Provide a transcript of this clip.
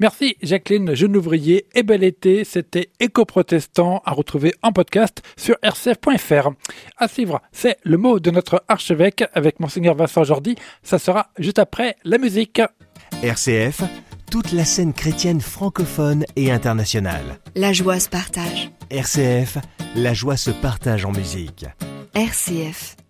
Merci Jacqueline Jeunouvrier et bel été, c'était Éco-Protestant à retrouver en podcast sur rcf.fr. À suivre, c'est le mot de notre archevêque avec Monseigneur Vincent Jordi, ça sera juste après la musique. RCF, toute la scène chrétienne francophone et internationale. La joie se partage. RCF, la joie se partage en musique. RCF.